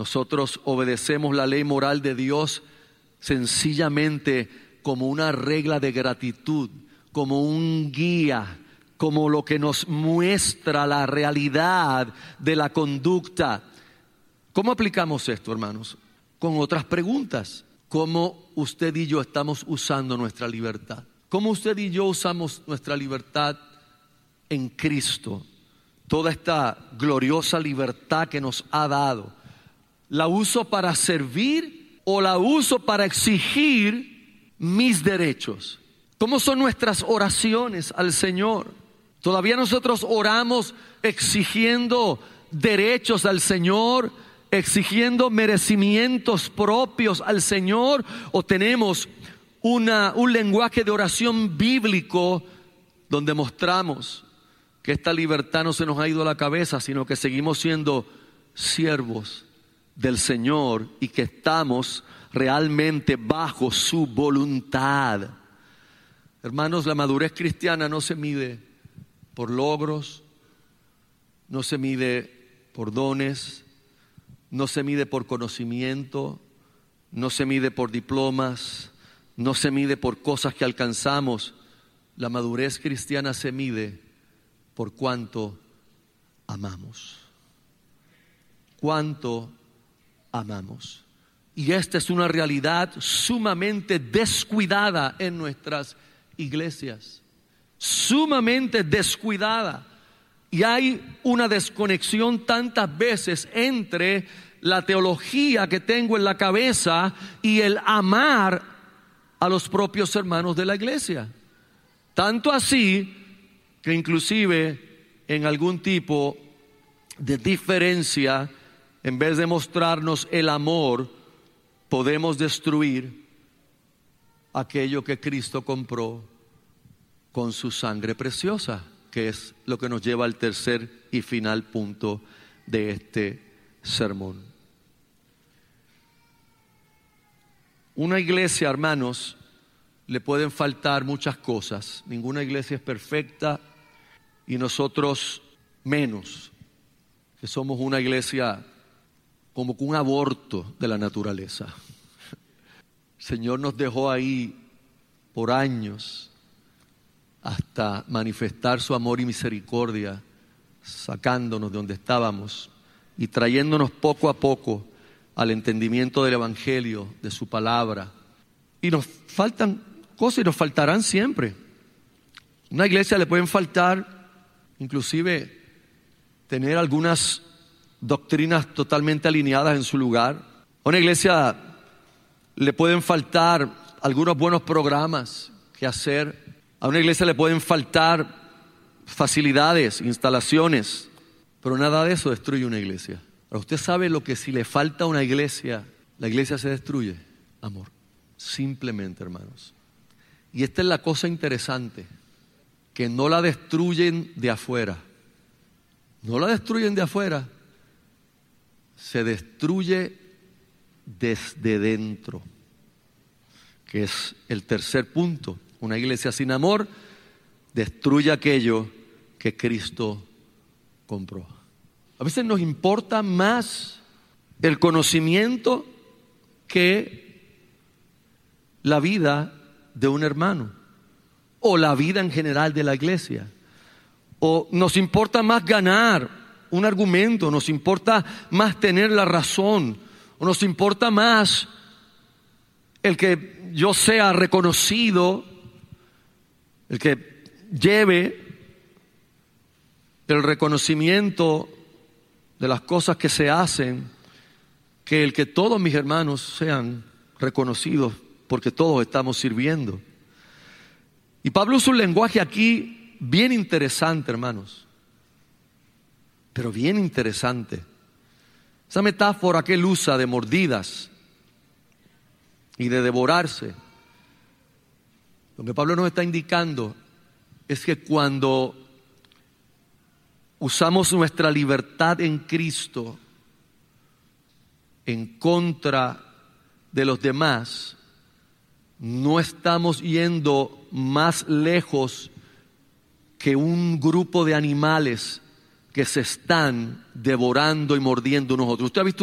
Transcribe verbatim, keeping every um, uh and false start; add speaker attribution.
Speaker 1: Nosotros obedecemos la ley moral de Dios sencillamente como una regla de gratitud, como un guía, como lo que nos muestra la realidad de la conducta. ¿Cómo aplicamos esto, hermanos? Con otras preguntas. ¿Cómo usted y yo estamos usando nuestra libertad? ¿Cómo usted y yo usamos nuestra libertad en Cristo? Toda esta gloriosa libertad que nos ha dado, ¿la uso para servir o la uso para exigir mis derechos? ¿Cómo son nuestras oraciones al Señor? ¿Todavía nosotros oramos exigiendo derechos al Señor, exigiendo merecimientos propios al Señor? ¿O tenemos una, un lenguaje de oración bíblico donde mostramos que esta libertad no se nos ha ido a la cabeza, sino que seguimos siendo siervos del Señor y que estamos realmente bajo su voluntad? Hermanos, la madurez cristiana no se mide por logros, no se mide por dones, no se mide por conocimiento, no se mide por diplomas, no se mide por cosas que alcanzamos. La madurez cristiana se mide por cuánto amamos. Cuánto amamos. Y esta es una realidad sumamente descuidada en nuestras iglesias. Sumamente descuidada. Y hay una desconexión tantas veces entre la teología que tengo en la cabeza y el amar a los propios hermanos de la iglesia. Tanto así que inclusive en algún tipo de diferencia, en vez de mostrarnos el amor, podemos destruir aquello que Cristo compró con su sangre preciosa, que es lo que nos lleva al tercer y final punto de este sermón. Una iglesia, hermanos, le pueden faltar muchas cosas. Ninguna iglesia es perfecta y nosotros menos, que somos una iglesia como un aborto de la naturaleza. El Señor nos dejó ahí por años hasta manifestar su amor y misericordia, sacándonos de donde estábamos y trayéndonos poco a poco al entendimiento del Evangelio, de su palabra. Y nos faltan cosas y nos faltarán siempre. Una iglesia le pueden faltar, inclusive, tener algunas doctrinas totalmente alineadas en su lugar. A una iglesia le pueden faltar algunos buenos programas que hacer. A una iglesia le pueden faltar facilidades, instalaciones, pero nada de eso destruye una iglesia. Pero usted sabe lo que si le falta a una iglesia, la iglesia se destruye. Amor. Simplemente, hermanos. Y esta es la cosa interesante, que no la destruyen de afuera. No la destruyen de afuera. Se destruye desde dentro, que es el tercer punto. Una iglesia sin amor destruye aquello que Cristo compró. A veces nos importa más el conocimiento que la vida de un hermano o la vida en general de la iglesia. O nos importa más ganar un argumento, nos importa más tener la razón, o nos importa más el que yo sea reconocido, el que lleve el reconocimiento de las cosas que se hacen, que el que todos mis hermanos sean reconocidos, porque todos estamos sirviendo. Y Pablo usa un lenguaje aquí bien interesante, hermanos, pero bien interesante. Esa metáfora que él usa de mordidas y de devorarse, lo que Pablo nos está indicando es que cuando usamos nuestra libertad en Cristo en contra de los demás, no estamos yendo más lejos que un grupo de animales que se están devorando y mordiendo unos a otros. ¿Usted ha visto